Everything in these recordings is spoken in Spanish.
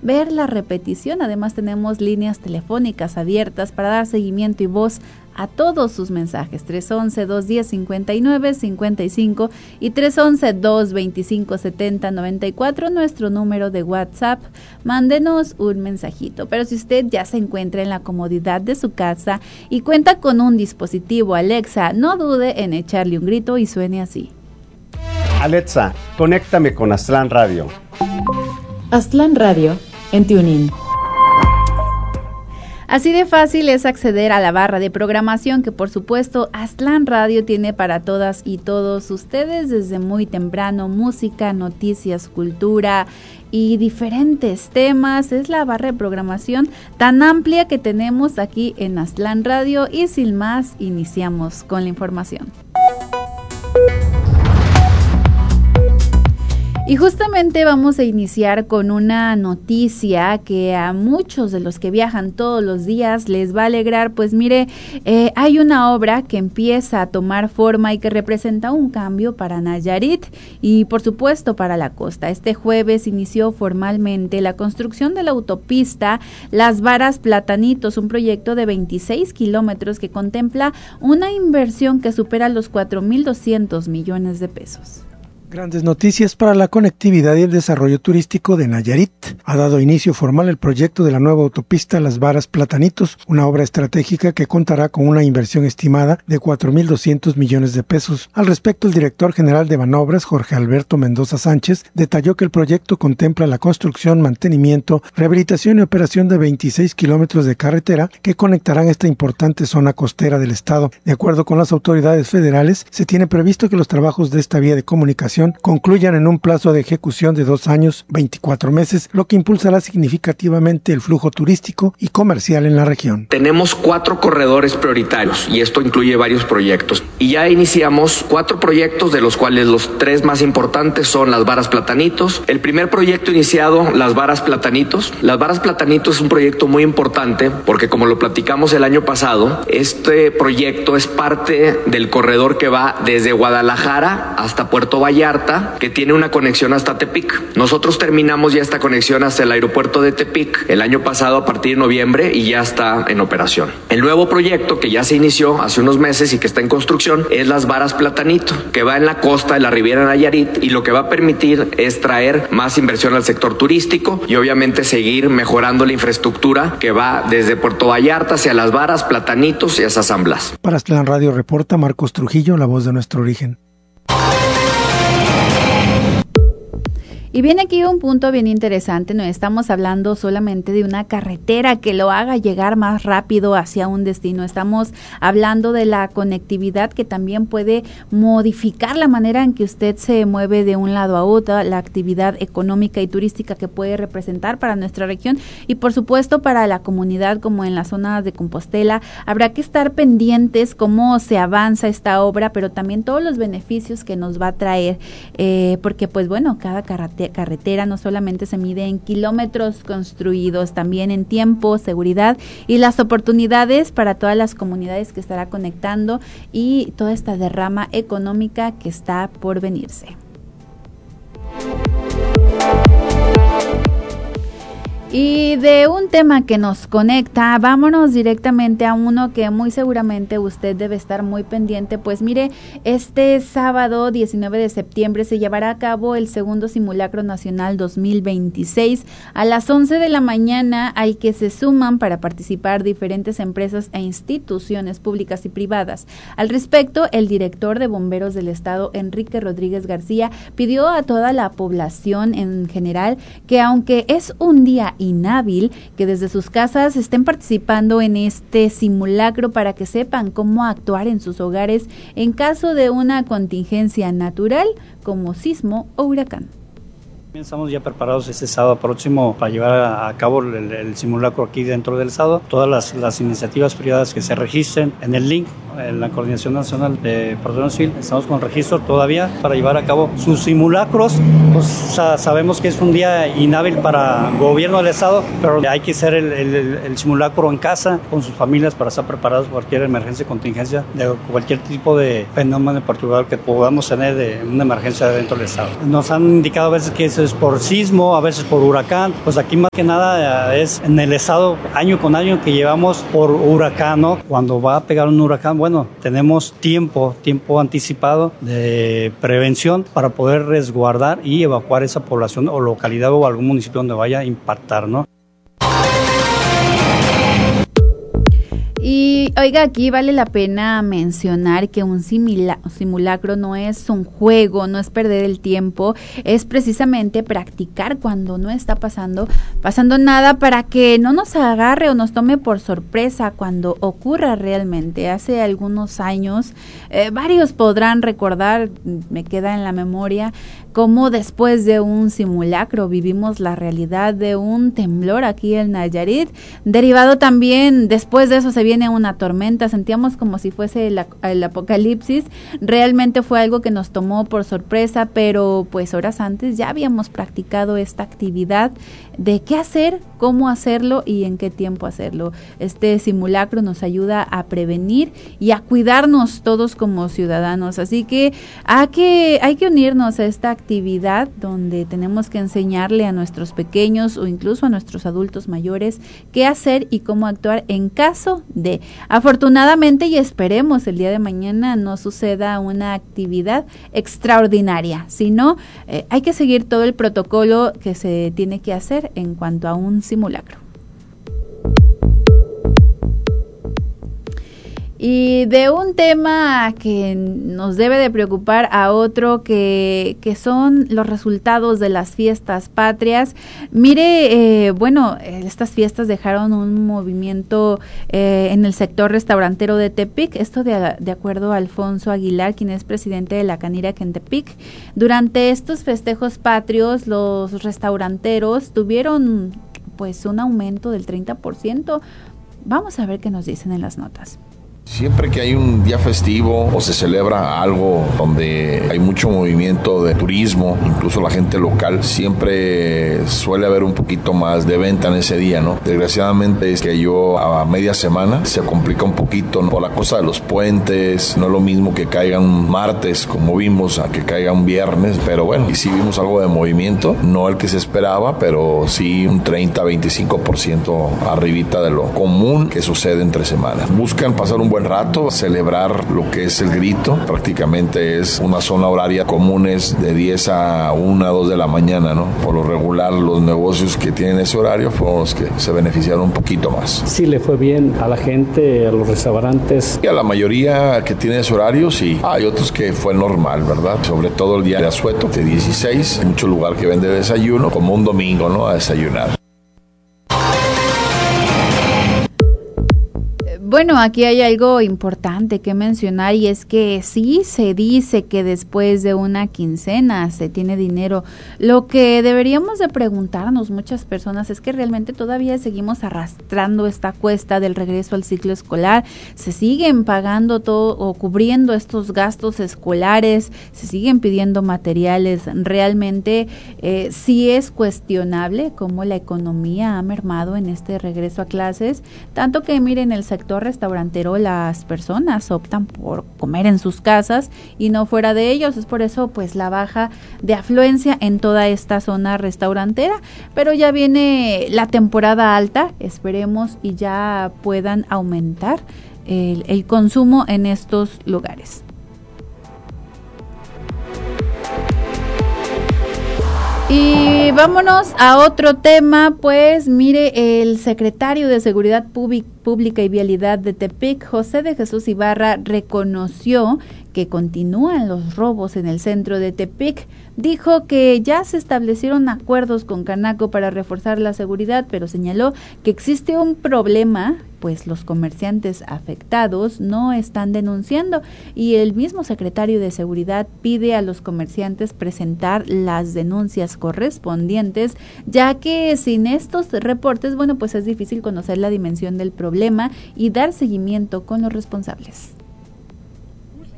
ver la repetición. Además tenemos líneas telefónicas abiertas para dar seguimiento y voz a todos sus mensajes, 311-210-59-55 y 311-225-70-94, nuestro número de WhatsApp. Mándenos un mensajito. Pero si usted ya se encuentra en la comodidad de su casa y cuenta con un dispositivo Alexa, no dude en echarle un grito y suene así. Alexa, conéctame con Aztlán Radio. Aztlán Radio en TuneIn. Así de fácil es acceder a la barra de programación que por supuesto Aztlán Radio tiene para todas y todos ustedes desde muy temprano: música, noticias, cultura y diferentes temas. Es la barra de programación tan amplia que tenemos aquí en Aztlán Radio y sin más iniciamos con la información. Y justamente vamos a iniciar con una noticia que a muchos de los que viajan todos los días les va a alegrar. Pues mire, hay una obra que empieza a tomar forma y que representa un cambio para Nayarit y por supuesto para la costa. Este jueves inició formalmente la construcción de la autopista Las Varas Platanitos, un proyecto de 26 kilómetros que contempla una inversión que supera los 4,200 millones de pesos. Grandes noticias para la conectividad y el desarrollo turístico de Nayarit. Ha dado inicio formal el proyecto de la nueva autopista Las Varas Platanitos, una obra estratégica que contará con una inversión estimada de 4,200 millones de pesos. Al respecto, el director general de Banobras, Jorge Alberto Mendoza Sánchez, detalló que el proyecto contempla la construcción, mantenimiento, rehabilitación y operación de 26 kilómetros de carretera que conectarán esta importante zona costera del estado. De acuerdo con las autoridades federales, se tiene previsto que los trabajos de esta vía de comunicación concluyan en un plazo de ejecución de 2 años, 24 meses, lo que impulsará significativamente el flujo turístico y comercial en la región. Tenemos 4 corredores prioritarios y esto incluye varios proyectos. Y ya iniciamos 4 proyectos, de los cuales los 3 más importantes son Las Varas Platanitos. El primer proyecto iniciado, Las Varas Platanitos. Las Varas Platanitos es un proyecto muy importante porque, como lo platicamos el año pasado, este proyecto es parte del corredor que va desde Guadalajara hasta Puerto Vallarta, que tiene una conexión hasta Tepic. Nosotros terminamos ya esta conexión hasta el aeropuerto de Tepic el año pasado a partir de noviembre y ya está en operación. El nuevo proyecto que ya se inició hace unos meses y que está en construcción es Las Varas Platanito, que va en la costa de la Riviera Nayarit y lo que va a permitir es traer más inversión al sector turístico y obviamente seguir mejorando la infraestructura que va desde Puerto Vallarta hacia Las Varas, Platanitos y hacia San Blas. Para Aztlán Radio reporta Marcos Trujillo, la voz de nuestro origen. Y viene aquí un punto bien interesante. No estamos hablando solamente de una carretera que lo haga llegar más rápido hacia un destino. Estamos hablando de la conectividad que también puede modificar la manera en que usted se mueve de un lado a otro, la actividad económica y turística que puede representar para nuestra región y por supuesto para la comunidad, como en las zonas de Compostela. Habrá que estar pendientes cómo se avanza esta obra, pero también todos los beneficios que nos va a traer, porque pues bueno, cada carretera no solamente se mide en kilómetros construidos, también en tiempo, seguridad y las oportunidades para todas las comunidades que estará conectando y toda esta derrama económica que está por venirse. Y de un tema que nos conecta, vámonos directamente a uno que muy seguramente usted debe estar muy pendiente. Pues mire, este sábado 19 de septiembre se llevará a cabo el segundo Simulacro Nacional 2026 a las 11 de la mañana, al que se suman para participar diferentes empresas e instituciones públicas y privadas. Al respecto, el director de Bomberos del Estado, Enrique Rodríguez García, pidió a toda la población en general que, aunque es un día inhábil, que desde sus casas estén participando en este simulacro para que sepan cómo actuar en sus hogares en caso de una contingencia natural como sismo o huracán. Estamos ya preparados este sábado próximo para llevar a cabo el simulacro aquí dentro del estado. Todas las iniciativas privadas que se registren en el link en la Coordinación Nacional de Protección Civil, estamos con registro todavía para llevar a cabo sus simulacros. Pues sabemos que es un día inhábil para el gobierno del estado, pero hay que hacer el simulacro en casa con sus familias para estar preparados por cualquier emergencia, contingencia, de cualquier tipo de fenómeno en particular que podamos tener de una emergencia dentro del estado. Nos han indicado a veces que eso es por sismo, a veces por huracán. Pues aquí más que nada es en el estado año con año que llevamos por huracán, ¿no? Cuando va a pegar un huracán, bueno, tenemos tiempo anticipado de prevención para poder resguardar y evacuar esa población o localidad o algún municipio donde vaya a impactar, ¿no? Y oiga, aquí vale la pena mencionar que un simulacro no es un juego, no es perder el tiempo, es precisamente practicar cuando no está pasando nada para que no nos agarre o nos tome por sorpresa cuando ocurra realmente. Hace algunos años, varios podrán recordar, me queda en la memoria, cómo después de un simulacro vivimos la realidad de un temblor aquí en Nayarit, derivado también, después de eso se viene una tormenta, sentíamos como si fuese el apocalipsis. Realmente fue algo que nos tomó por sorpresa, pero pues horas antes ya habíamos practicado esta actividad de qué hacer, cómo hacerlo y en qué tiempo hacerlo. Este simulacro nos ayuda a prevenir y a cuidarnos todos como ciudadanos, así que hay que unirnos a esta actividad donde tenemos que enseñarle a nuestros pequeños o incluso a nuestros adultos mayores qué hacer y cómo actuar en caso de. Afortunadamente, y esperemos el día de mañana no suceda una actividad extraordinaria, sino hay que seguir todo el protocolo que se tiene que hacer en cuanto a un simulacro. Y de un tema que nos debe de preocupar a otro que son los resultados de las fiestas patrias. Mire, estas fiestas dejaron un movimiento en el sector restaurantero de Tepic, esto de acuerdo a Alfonso Aguilar, quien es presidente de la Canirac en Tepic. Durante estos festejos patrios, los restauranteros tuvieron pues un aumento del 30%. Vamos a ver qué nos dicen en las notas. Siempre que hay un día festivo o se celebra algo donde hay mucho movimiento de turismo, incluso la gente local, siempre suele haber un poquito más de venta en ese día, ¿no? Desgraciadamente es que yo a media semana se complica un poquito, ¿no? Por la cosa de los puentes, no es lo mismo que caiga un martes como vimos a que caiga un viernes, pero bueno, y sí vimos algo de movimiento, no el que se esperaba, pero sí un 30-25% arribita de lo común que sucede entre semanas. Buscan pasar un buen rato, celebrar lo que es el grito, prácticamente es una zona horaria común, es de 10 a 1, 2 de la mañana, ¿no? Por lo regular los negocios que tienen ese horario fueron los que se beneficiaron un poquito más. Sí le fue bien a la gente, a los restaurantes. Y a la mayoría que tiene ese horario, sí. Hay otros que fue normal, ¿verdad? Sobre todo el día de asueto, de 16, hay mucho lugar que vende desayuno, como un domingo, ¿no? A desayunar. Bueno, aquí hay algo importante que mencionar y es que sí se dice que después de una quincena se tiene dinero. Lo que deberíamos de preguntarnos muchas personas es que realmente todavía seguimos arrastrando esta cuesta del regreso al ciclo escolar. Se siguen pagando todo o cubriendo estos gastos escolares, se siguen pidiendo materiales. Realmente sí es cuestionable cómo la economía ha mermado en este regreso a clases, tanto que miren el sector restaurantero, las personas optan por comer en sus casas y no fuera de ellos. Es por eso pues la baja de afluencia en toda esta zona restaurantera, pero ya viene la temporada alta, esperemos y ya puedan aumentar el consumo en estos lugares. Y vámonos a otro tema, pues mire, el secretario de Seguridad Pública y Vialidad de Tepic, José de Jesús Ibarra, reconoció que continúan los robos en el centro de Tepic. Dijo que ya se establecieron acuerdos con Canaco para reforzar la seguridad, pero señaló que existe un problema, pues los comerciantes afectados no están denunciando y el mismo secretario de Seguridad pide a los comerciantes presentar las denuncias correspondientes, ya que sin estos reportes, bueno, pues es difícil conocer la dimensión del problema y dar seguimiento con los responsables.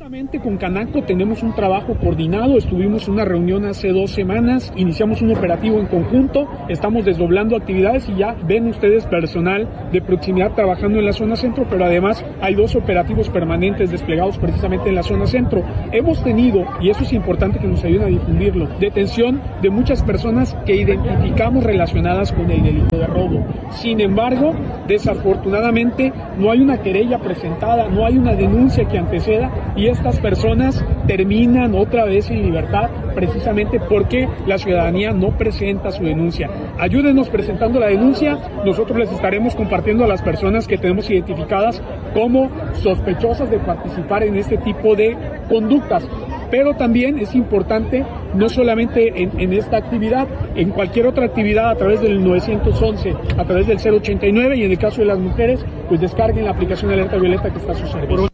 Con Canaco tenemos un trabajo coordinado, estuvimos en una reunión hace 2 semanas, iniciamos un operativo en conjunto, estamos desdoblando actividades y ya ven ustedes personal de proximidad trabajando en la zona centro, pero además hay 2 operativos permanentes desplegados precisamente en la zona centro. Hemos tenido, y eso es importante que nos ayuden a difundirlo, detención de muchas personas que identificamos relacionadas con el delito de robo. Sin embargo, desafortunadamente no hay una querella presentada, no hay una denuncia que anteceda y estas personas terminan otra vez en libertad precisamente porque la ciudadanía no presenta su denuncia. Ayúdenos presentando la denuncia, nosotros les estaremos compartiendo a las personas que tenemos identificadas como sospechosas de participar en este tipo de conductas. Pero también es importante, no solamente en esta actividad, en cualquier otra actividad a través del 911, a través del 089 y en el caso de las mujeres, pues descarguen la aplicación de Alerta Violeta que está a su servicio.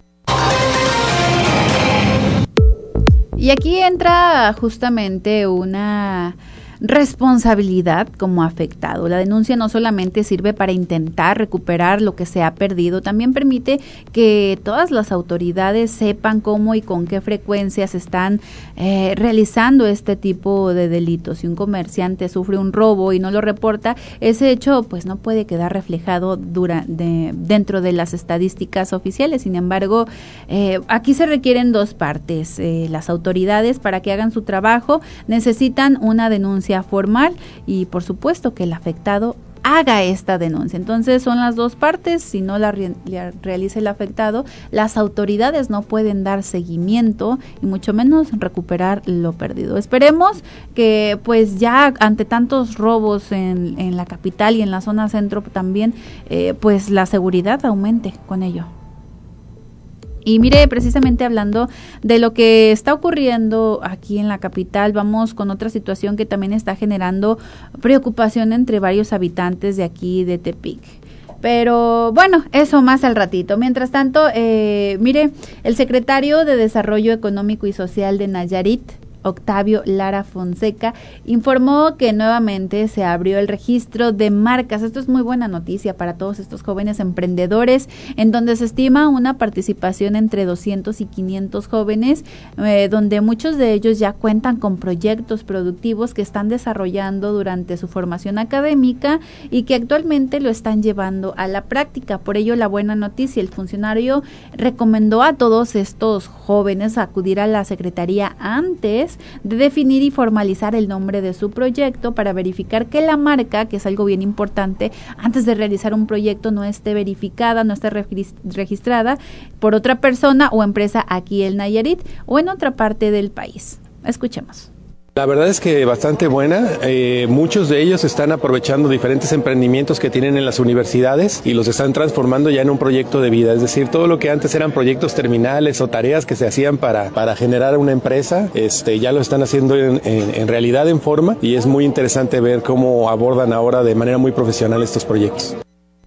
Y aquí entra justamente una responsabilidad como afectado. La denuncia no solamente sirve para intentar recuperar lo que se ha perdido, también permite que todas las autoridades sepan cómo y con qué frecuencia se están realizando este tipo de delitos. Si un comerciante sufre un robo y no lo reporta, ese hecho pues no puede quedar reflejado dentro de las estadísticas oficiales. Sin embargo, aquí se requieren 2 partes. Las autoridades, para que hagan su trabajo, necesitan una denuncia formal y por supuesto que el afectado haga esta denuncia. Entonces son las 2 partes. Si no la realiza el afectado, las autoridades no pueden dar seguimiento y mucho menos recuperar lo perdido. Esperemos que pues ya ante tantos robos en la capital y en la zona centro también pues la seguridad aumente con ello. Y mire, precisamente hablando de lo que está ocurriendo aquí en la capital, vamos con otra situación que también está generando preocupación entre varios habitantes de aquí de Tepic. Pero bueno, eso más al ratito. Mientras tanto, mire, el secretario de Desarrollo Económico y Social de Nayarit, Octavio Lara Fonseca, informó que nuevamente se abrió el registro de marcas. Esto es muy buena noticia para todos estos jóvenes emprendedores, en donde se estima una participación entre 200 y 500 jóvenes, donde muchos de ellos ya cuentan con proyectos productivos que están desarrollando durante su formación académica y que actualmente lo están llevando a la práctica. Por ello, la buena noticia, el funcionario recomendó a todos estos jóvenes acudir a la secretaría antes de definir y formalizar el nombre de su proyecto para verificar que la marca, que es algo bien importante, antes de realizar un proyecto no esté verificada, no esté registrada por otra persona o empresa aquí en Nayarit o en otra parte del país. Escuchemos. La verdad es que bastante buena. Muchos de ellos están aprovechando diferentes emprendimientos que tienen en las universidades y los están transformando ya en un proyecto de vida. Es decir, todo lo que antes eran proyectos terminales o tareas que se hacían para generar una empresa, ya lo están haciendo en realidad, en forma, y es muy interesante ver cómo abordan ahora de manera muy profesional estos proyectos.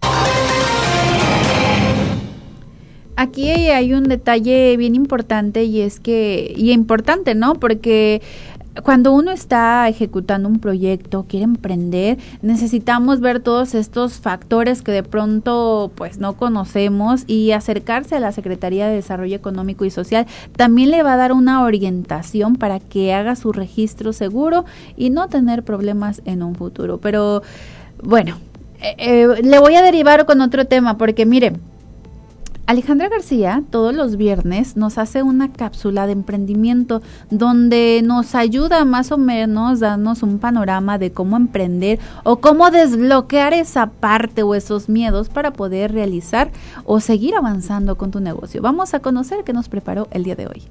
Aquí hay un detalle bien importante y importante, ¿no? Porque cuando uno está ejecutando un proyecto, quiere emprender, necesitamos ver todos estos factores que de pronto pues no conocemos y acercarse a la Secretaría de Desarrollo Económico y Social también le va a dar una orientación para que haga su registro seguro y no tener problemas en un futuro. Pero bueno, le voy a derivar con otro tema porque mire, Alejandra García todos los viernes nos hace una cápsula de emprendimiento donde nos ayuda más o menos darnos un panorama de cómo emprender o cómo desbloquear esa parte o esos miedos para poder realizar o seguir avanzando con tu negocio. Vamos a conocer qué nos preparó el día de hoy.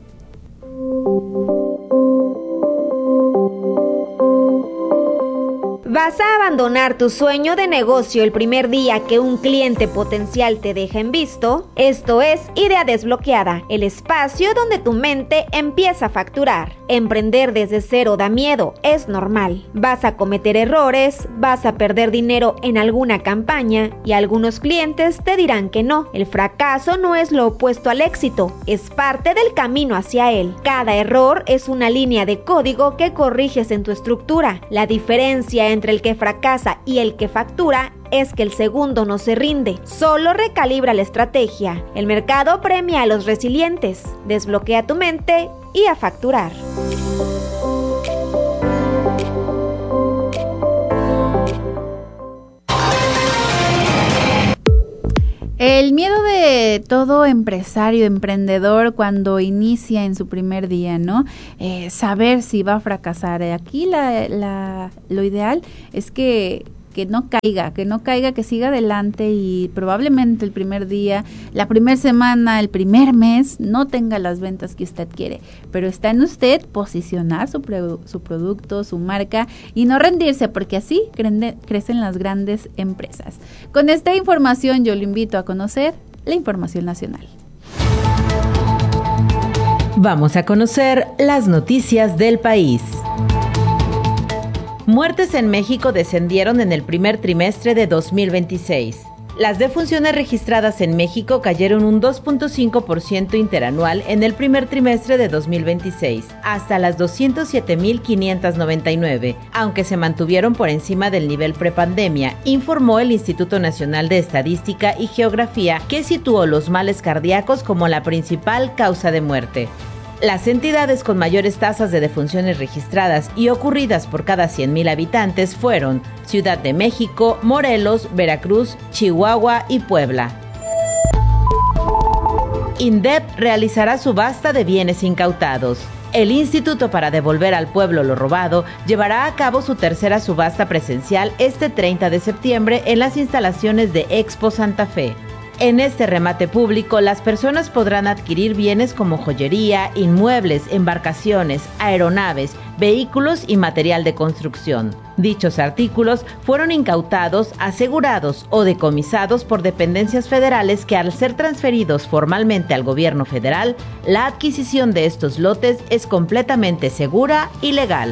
¿Vas a abandonar tu sueño de negocio el primer día que un cliente potencial te deja en visto? Esto es Idea Desbloqueada, el espacio donde tu mente empieza a facturar. Emprender desde cero da miedo, es normal. Vas a cometer errores, vas a perder dinero en alguna campaña y algunos clientes te dirán que no. El fracaso no es lo opuesto al éxito, es parte del camino hacia él. Cada error es una línea de código que corriges en tu estructura. La diferencia entre el que fracasa y el que factura es que el segundo no se rinde, solo recalibra la estrategia. El mercado premia a los resilientes. Desbloquea tu mente y a facturar. El miedo de todo empresario, emprendedor cuando inicia en su primer día, ¿no? Saber si va a fracasar. Aquí lo ideal es que no caiga, que siga adelante y probablemente el primer día, la primera semana, el primer mes no tenga las ventas que usted quiere, pero está en usted posicionar su producto, su marca y no rendirse, porque así crecen las grandes empresas. Con esta información yo lo invito a conocer la información nacional. Vamos a conocer las noticias del país. Muertes en México descendieron en el primer trimestre de 2026. Las defunciones registradas en México cayeron un 2.5% interanual en el primer trimestre de 2026, hasta las 207.599, aunque se mantuvieron por encima del nivel prepandemia, informó el Instituto Nacional de Estadística y Geografía, que situó los males cardíacos como la principal causa de muerte. Las entidades con mayores tasas de defunciones registradas y ocurridas por cada 100,000 habitantes fueron Ciudad de México, Morelos, Veracruz, Chihuahua y Puebla. INDEP realizará subasta de bienes incautados. El Instituto para Devolver al Pueblo lo Robado llevará a cabo su tercera subasta presencial este 30 de septiembre en las instalaciones de Expo Santa Fe. En este remate público, las personas podrán adquirir bienes como joyería, inmuebles, embarcaciones, aeronaves, vehículos y material de construcción. Dichos artículos fueron incautados, asegurados o decomisados por dependencias federales que, al ser transferidos formalmente al gobierno federal, la adquisición de estos lotes es completamente segura y legal.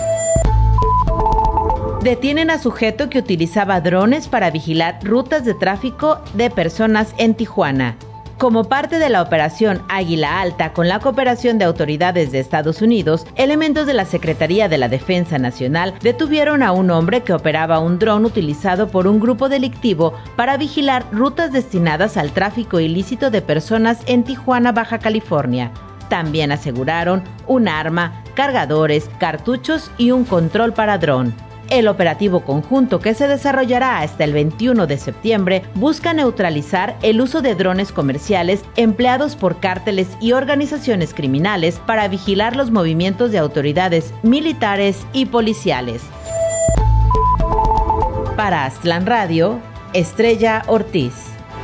Detienen a sujeto que utilizaba drones para vigilar rutas de tráfico de personas en Tijuana. Como parte de la operación Águila Alta, con la cooperación de autoridades de Estados Unidos, elementos de la Secretaría de la Defensa Nacional detuvieron a un hombre que operaba un dron utilizado por un grupo delictivo para vigilar rutas destinadas al tráfico ilícito de personas en Tijuana, Baja California. También aseguraron un arma, cargadores, cartuchos y un control para dron. El operativo conjunto, que se desarrollará hasta el 21 de septiembre, busca neutralizar el uso de drones comerciales empleados por cárteles y organizaciones criminales para vigilar los movimientos de autoridades militares y policiales. Para Aztlán Radio, Estrella Ortiz.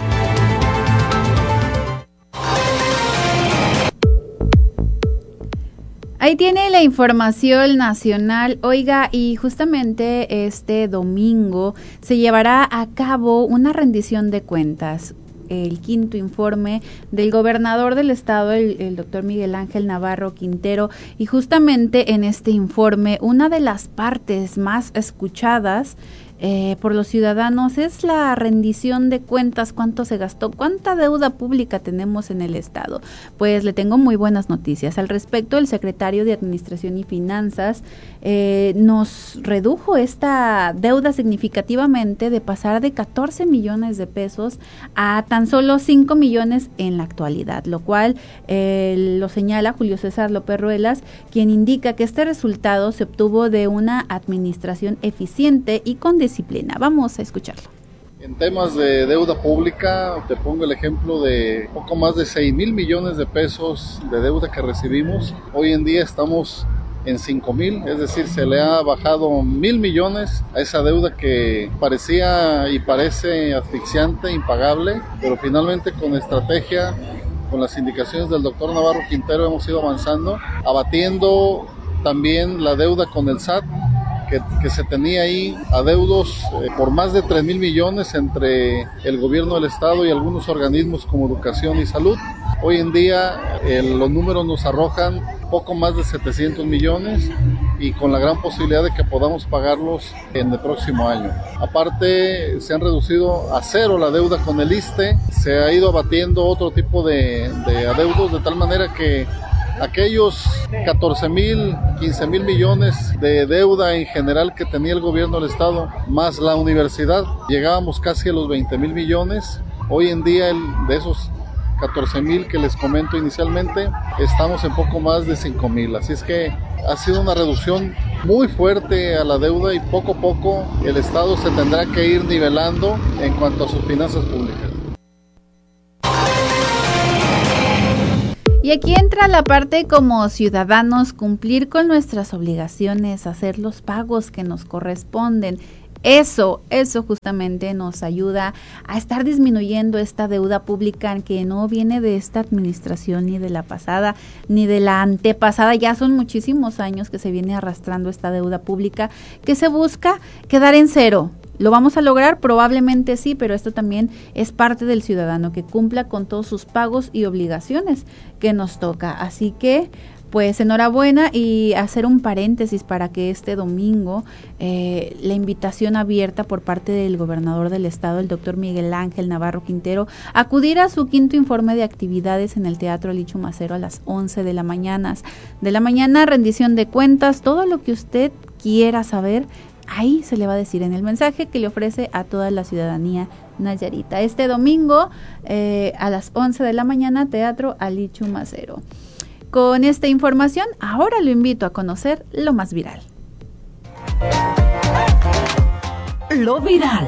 Ahí tiene la información nacional. Oiga, y justamente este domingo se llevará a cabo una rendición de cuentas, el quinto informe del gobernador del estado, el doctor Miguel Ángel Navarro Quintero, y justamente en este informe una de las partes más escuchadas por los ciudadanos es la rendición de cuentas, cuánto se gastó, cuánta deuda pública tenemos en el estado. Pues le tengo muy buenas noticias al respecto. El secretario de Administración y Finanzas nos redujo esta deuda significativamente, de pasar de 14 millones de pesos a tan solo 5 millones en la actualidad, lo cual lo señala Julio César López Ruelas, quien indica que este resultado se obtuvo de una administración eficiente y con disciplina. Vamos a escucharlo. En temas de deuda pública, te pongo el ejemplo de poco más de 6,000 millones de pesos de deuda que recibimos. Hoy en día estamos en 5,000, es decir, se le ha bajado 1,000 millones a esa deuda que parecía y parece asfixiante, impagable, pero finalmente con estrategia, con las indicaciones del doctor Navarro Quintero, hemos ido avanzando, abatiendo también la deuda con el SAT, que se tenía ahí adeudos por más de 3,000 millones entre el gobierno del estado y algunos organismos como Educación y Salud. Hoy en día los números nos arrojan poco más de 700 millones y con la gran posibilidad de que podamos pagarlos en el próximo año. Aparte, se han reducido a cero la deuda con el ISSSTE, se ha ido abatiendo otro tipo de adeudos, de tal manera que aquellos 14,000, 15,000 millones de deuda en general que tenía el gobierno del estado, más la universidad, llegábamos casi a los 20,000 millones. Hoy en día de esos 14,000 que les comento inicialmente, estamos en poco más de 5,000, así es que ha sido una reducción muy fuerte a la deuda y poco a poco el estado se tendrá que ir nivelando en cuanto a sus finanzas públicas. Y aquí entra la parte como ciudadanos, cumplir con nuestras obligaciones, hacer los pagos que nos corresponden. Eso justamente nos ayuda a estar disminuyendo esta deuda pública que no viene de esta administración ni de la pasada ni de la antepasada. Ya son muchísimos años que se viene arrastrando esta deuda pública que se busca quedar en cero. ¿Lo vamos a lograr? Probablemente sí, pero esto también es parte del ciudadano, que cumpla con todos sus pagos y obligaciones que nos toca. Así que, pues enhorabuena, y hacer un paréntesis para que este domingo la invitación abierta por parte del gobernador del estado, el doctor Miguel Ángel Navarro Quintero, acudir a su 5º informe de actividades en el Teatro Alicho Macero a las 11 de la mañana. Rendición de cuentas, todo lo que usted quiera saber. Ahí se le va a decir en el mensaje que le ofrece a toda la ciudadanía nayarita. Este domingo a las 11 de la mañana, Teatro Alicho Macero. Con esta información, ahora lo invito a conocer lo más viral. Lo viral.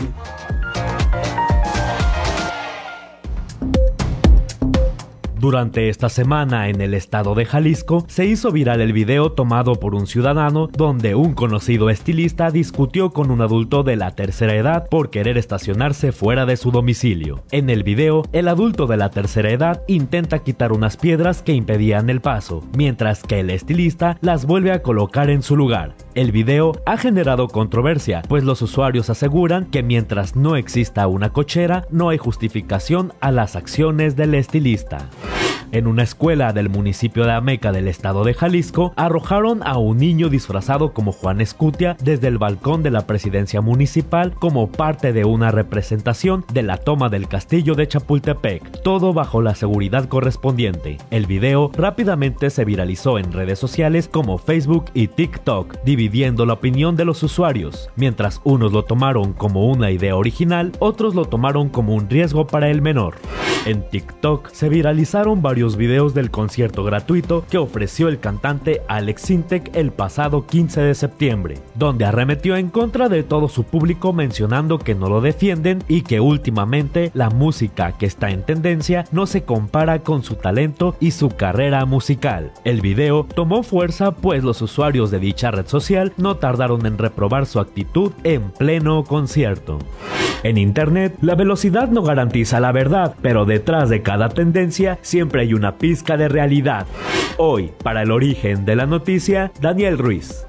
Durante esta semana en el estado de Jalisco se hizo viral el video tomado por un ciudadano donde un conocido estilista discutió con un adulto de la tercera edad por querer estacionarse fuera de su domicilio. En el video, el adulto de la tercera edad intenta quitar unas piedras que impedían el paso, mientras que el estilista las vuelve a colocar en su lugar. El video ha generado controversia, pues los usuarios aseguran que mientras no exista una cochera, no hay justificación a las acciones del estilista. En una escuela del municipio de Ameca del estado de Jalisco, arrojaron a un niño disfrazado como Juan Escutia desde el balcón de la presidencia municipal como parte de una representación de la toma del castillo de Chapultepec, todo bajo la seguridad correspondiente. El video rápidamente se viralizó en redes sociales como Facebook y TikTok, dividiendo la opinión de los usuarios. Mientras unos lo tomaron como una idea original, otros lo tomaron como un riesgo para el menor. En TikTok se viralizaron varios videos del concierto gratuito que ofreció el cantante Alex Sintek el pasado 15 de septiembre, donde arremetió en contra de todo su público mencionando que no lo defienden y que últimamente la música que está en tendencia no se compara con su talento y su carrera musical. El video tomó fuerza pues los usuarios de dicha red social no tardaron en reprobar su actitud en pleno concierto. En internet, la velocidad no garantiza la verdad, pero detrás de cada tendencia siempre hay una pizca de realidad. Hoy, para el origen de la noticia, Daniel Ruiz.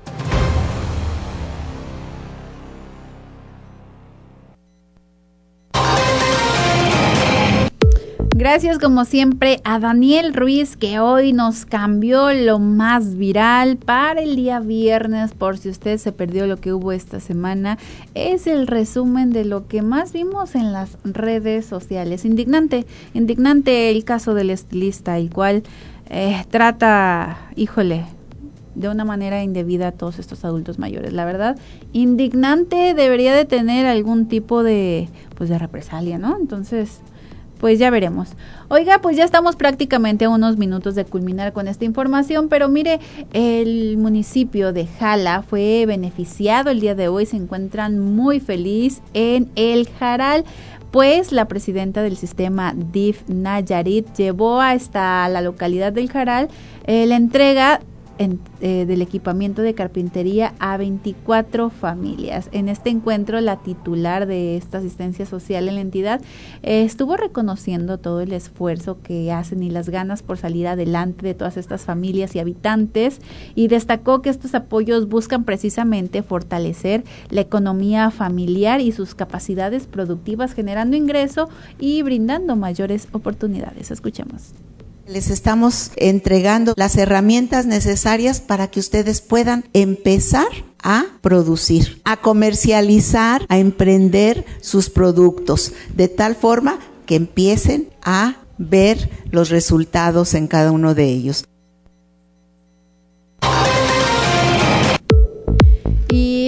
Gracias como siempre a Daniel Ruiz, que hoy nos cambió lo más viral para el día viernes. Por si usted se perdió lo que hubo esta semana, es el resumen de lo que más vimos en las redes sociales. Indignante el caso del estilista, el cual trata, de una manera indebida a todos estos adultos mayores. La verdad, indignante, debería de tener algún tipo de represalia, ¿no? Entonces, pues ya veremos. Oiga, pues ya estamos prácticamente a unos minutos de culminar con esta información, pero mire, el municipio de Jala fue beneficiado el día de hoy, se encuentran muy feliz en El Jaral, pues la presidenta del sistema DIF Nayarit llevó hasta la localidad del Jaral la entrega del equipamiento de carpintería a 24 familias. En este encuentro, la titular de esta asistencia social en la entidad estuvo reconociendo todo el esfuerzo que hacen y las ganas por salir adelante de todas estas familias y habitantes, y destacó que estos apoyos buscan precisamente fortalecer la economía familiar y sus capacidades productivas, generando ingreso y brindando mayores oportunidades. Escuchemos. Les estamos entregando las herramientas necesarias para que ustedes puedan empezar a producir, a comercializar, a emprender sus productos, de tal forma que empiecen a ver los resultados en cada uno de ellos.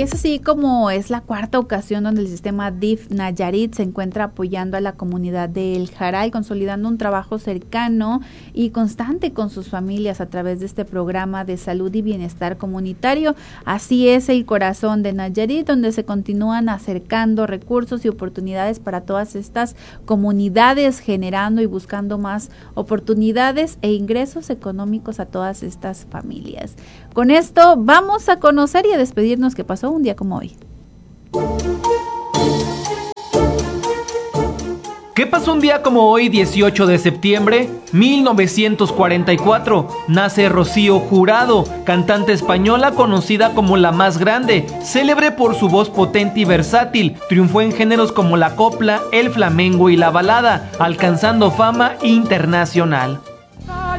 es así como es la cuarta ocasión donde el sistema DIF Nayarit se encuentra apoyando a la comunidad de El Jaray, consolidando un trabajo cercano y constante con sus familias a través de este programa de salud y bienestar comunitario. Así es el corazón de Nayarit, donde se continúan acercando recursos y oportunidades para todas estas comunidades, generando y buscando más oportunidades e ingresos económicos a todas estas familias. Con esto vamos a conocer y a despedirnos qué pasó un día como hoy. ¿Qué pasó un día como hoy, 18 de septiembre? 1944. Nace Rocío Jurado, cantante española conocida como la más grande, célebre por su voz potente y versátil. Triunfó en géneros como la copla, el flamenco y la balada, alcanzando fama internacional.